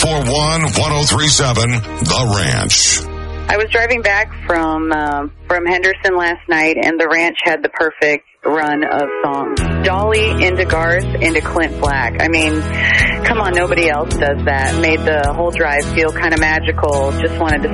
741-1037, The Ranch. I was driving back from Henderson last night, and The Ranch had the perfect run of songs. Dolly into Garth into Clint Black. I mean, come on, nobody else does that. Made the whole drive feel kind of magical. Just wanted to